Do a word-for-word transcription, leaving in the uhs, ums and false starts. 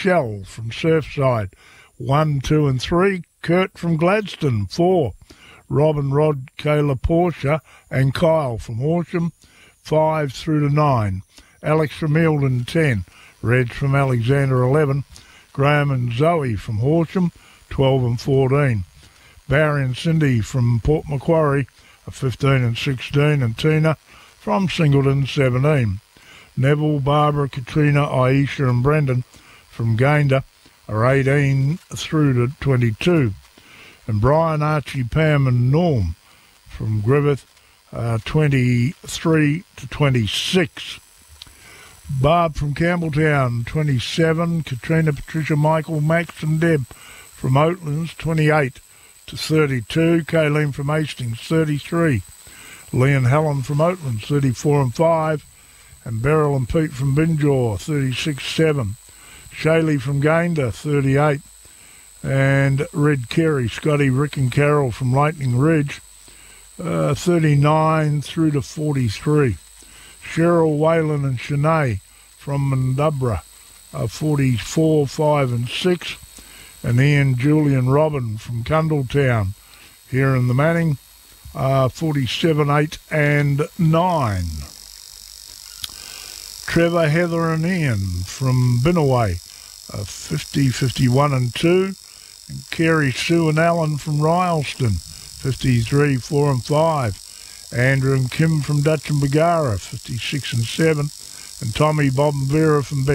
Michelle from Surfside, one, two and three. Kurt from Gladstone, four. Robin, Rod, Kayla, Portia and Kyle from Horsham, five through to nine. Alex from Eildon, ten. Reg from Alexander, eleven. Graham and Zoe from Horsham, twelve and fourteen. Barry and Cindy from Port Macquarie, fifteen and sixteen. And Tina from Singleton, seventeen. Neville, Barbara, Katrina, Aisha and Brendan from Gayndah are eighteen through to twenty-two. And Brian, Archie, Pam and Norm from Griffith, uh, twenty-three to twenty-six. Barb from Campbelltown, twenty-seven. Katrina, Patricia, Michael, Max and Deb from Oatlands, twenty-eight to thirty-two. Kayleen from Hastings, thirty-three. Lee and Helen from Oatlands, thirty-four and five. And Beryl and Pete from Binjaw, thirty-six seven. Shaylee from Gayndah, thirty-eight. And Red Kerry, Scotty, Rick and Carol from Lightning Ridge, uh, thirty-nine through to forty-three. Cheryl, Whalen and Shanae from Mandubra, uh, forty-four, five and six. And Ian, Julian, Robin from Cundletown here in the Manning, uh, forty-seven, eight and nine. Trevor, Heather and Ian from Binnaway, uh, fifty, fifty-one and two. And Kerry, Sue and Alan from Ryleston, fifty-three, four and five. Andrew and Kim from Dutch and Bagara, fifty-six and seven. And Tommy, Bob and Vera from Beck,